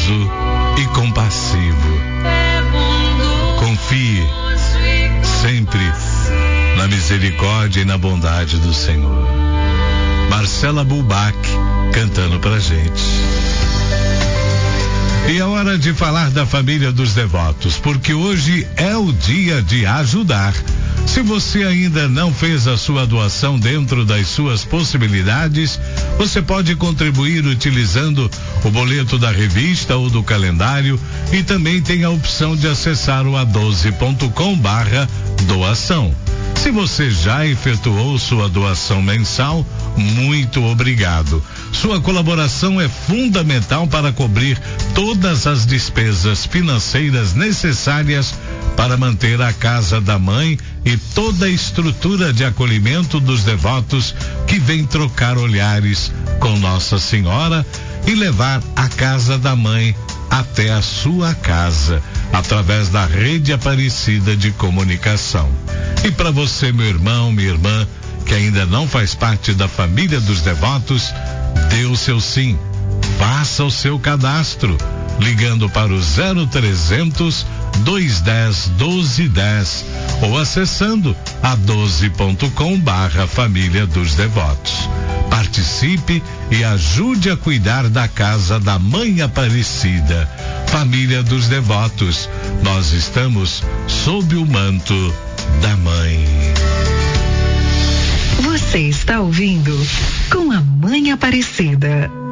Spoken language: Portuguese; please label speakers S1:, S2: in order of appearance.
S1: bondoso e compassivo. Confie sempre na misericórdia e na bondade do Senhor. Marcela Bulbach cantando pra gente. E é hora de falar da família dos devotos, porque hoje é o dia de ajudar. Se você ainda não fez a sua doação dentro das suas possibilidades, você pode contribuir utilizando o boleto da revista ou do calendário, e também tem a opção de acessar o a12.com/doação. Se você já efetuou sua doação mensal, muito obrigado. Sua colaboração é fundamental para cobrir todas as despesas financeiras necessárias para manter a Casa da Mãe e toda a estrutura de acolhimento dos devotos que vem trocar olhares com Nossa Senhora e levar a Casa da Mãe até a sua casa, através da Rede Aparecida de Comunicação. E para você, meu irmão, minha irmã, que ainda não faz parte da família dos devotos, dê o seu sim. Faça o seu cadastro, ligando para o 0300 210 1210 ou acessando a12.com/família dos devotos. Participe e ajude a cuidar da Casa da Mãe Aparecida. Família dos Devotos, nós estamos sob o manto da Mãe.
S2: Você está ouvindo Com a Mãe Aparecida.